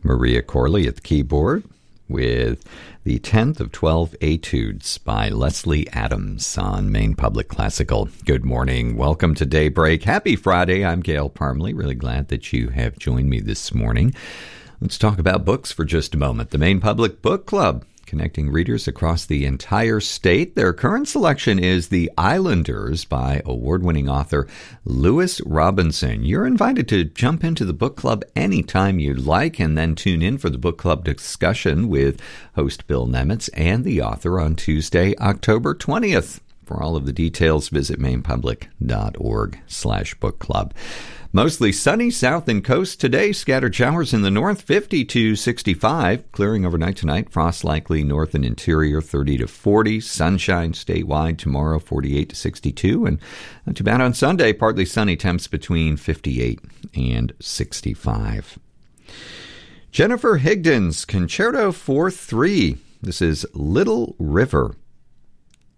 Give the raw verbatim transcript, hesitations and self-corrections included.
Maria Corley at the keyboard with the tenth of twelve Etudes by Leslie Adams on Maine Public Classical. Good morning. Welcome to Daybreak. Happy Friday. I'm Gail Parmley. Really glad that you have joined me this morning. Let's talk about books for just a moment. The Maine Public Book Club, connecting readers across the entire state. Their current selection is The Islanders by award-winning author Lewis Robinson. You're invited to jump into the book club anytime you like and then tune in for the book club discussion with host Bill Nemitz and the author on Tuesday, October twentieth. For all of the details, visit mainpublic.org slash book club. Mostly sunny south and coast today. Scattered showers in the north, fifty to sixty-five. Clearing overnight tonight. Frost likely north and interior, thirty to forty. Sunshine statewide tomorrow, forty-eight to sixty-two. And not too bad on Sunday. Partly sunny, temps between fifty-eight and sixty-five. Jennifer Higdon's Concerto for Three. This is Little River.